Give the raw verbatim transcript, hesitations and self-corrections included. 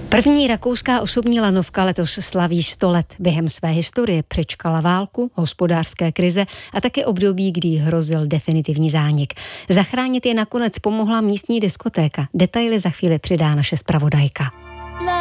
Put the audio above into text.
První rakouská osobní lanovka letos slaví sto let. Během své historie přečkala válku, hospodářské krize a také období, kdy hrozil definitivní zánik. Zachránit je nakonec pomohla místní diskotéka. Detaily za chvíli přidá naše zpravodajka.